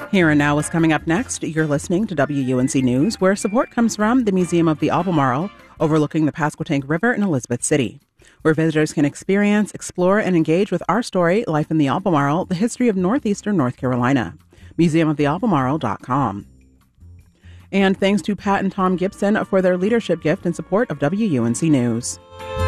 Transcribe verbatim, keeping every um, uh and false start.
Here and now is coming up next. You're listening to W U N C News, where support comes from the Museum of the Albemarle, overlooking the Pasquotank River in Elizabeth City, where visitors can experience, explore, and engage with our story, Life in the Albemarle, the history of northeastern North Carolina. museum of the albemarle dot com. And thanks to Pat and Tom Gibson for their leadership gift in support of W U N C News.